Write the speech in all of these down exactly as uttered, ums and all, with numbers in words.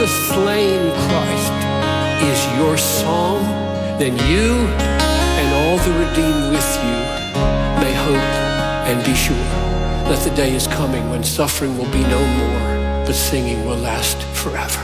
the slain Christ is your song, then you and all the redeemed with you may hope and be sure that the day is coming when suffering will be no more, but singing will last forever.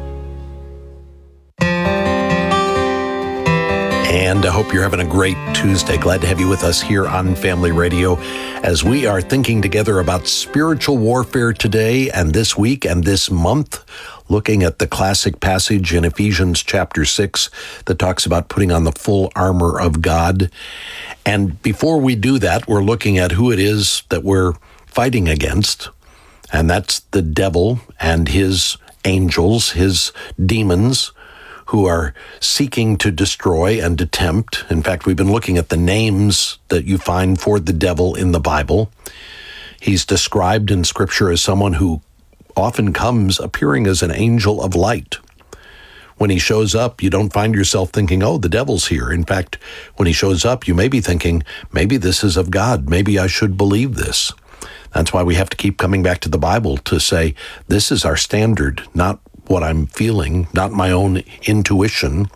And I hope you're having a great Tuesday. Glad to have you with us here on Family Radio as we are thinking together about spiritual warfare today and this week and this month, looking at the classic passage in Ephesians chapter six that talks about putting on the full armor of God. And before we do that, we're looking at who it is that we're fighting against, and that's the devil and his angels, his demons, who are seeking to destroy and to tempt. In fact, we've been looking at the names that you find for the devil in the Bible. He's described in Scripture as someone who often comes appearing as an angel of light. When he shows up, you don't find yourself thinking, oh, the devil's here. In fact, when he shows up, you may be thinking, maybe this is of God. Maybe I should believe this. That's why we have to keep coming back to the Bible to say, this is our standard, not what I'm feeling, not my own intuition.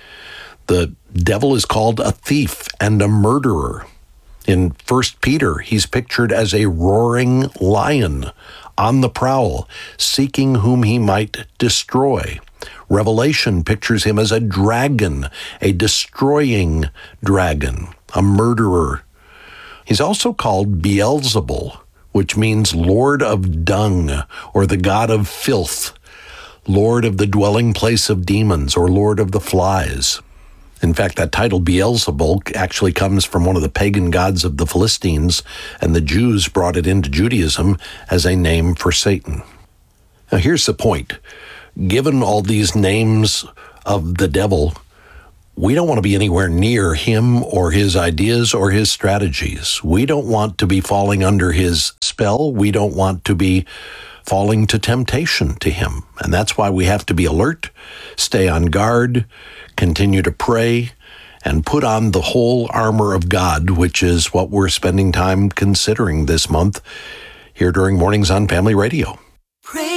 The devil is called a thief and a murderer. In First Peter, he's pictured as a roaring lion on the prowl, seeking whom he might destroy. Revelation pictures him as a dragon, a destroying dragon, a murderer. He's also called Beelzebul, which means Lord of Dung, or the God of Filth, Lord of the dwelling place of demons, or Lord of the flies. In fact, that title Beelzebul actually comes from one of the pagan gods of the Philistines, and the Jews brought it into Judaism as a name for Satan. Now, here's the point. Given all these names of the devil, we don't want to be anywhere near him or his ideas or his strategies. We don't want to be falling under his spell. We don't want to be falling to temptation to him. And that's why we have to be alert, stay on guard, continue to pray, and put on the whole armor of God, which is what we're spending time considering this month here during Mornings on Family Radio.